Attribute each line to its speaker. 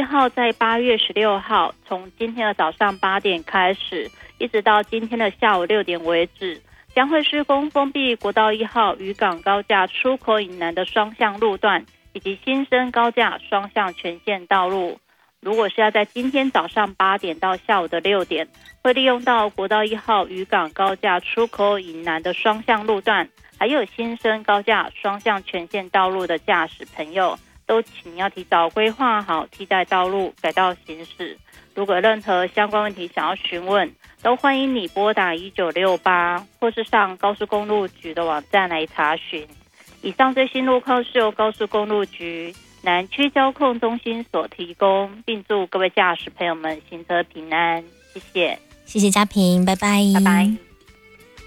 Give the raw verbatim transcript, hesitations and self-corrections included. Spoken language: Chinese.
Speaker 1: 号在八月十六号，从今天的早上八点开始，一直到今天的下午六点为止，将会施工封闭国道一号渔港高架出口以南的双向路段，以及新生高架双向全线道路。如果是要在今天早上八点到下午的六点，会利用到国道一号渔港高架出口以南的双向路段，还有新生高架双向全线道路的驾驶朋友，都请要提早规划好替代道路改道行驶。如果有任何相关问题想要询问，都欢迎你拨打一九六八，或是上高速公路局的网站来查询。以上最新路况是由高速公路局南区交控中心所提供，并祝各位驾驶朋友们行车平安，谢谢。
Speaker 2: 谢谢嘉平，拜拜，
Speaker 1: 拜拜。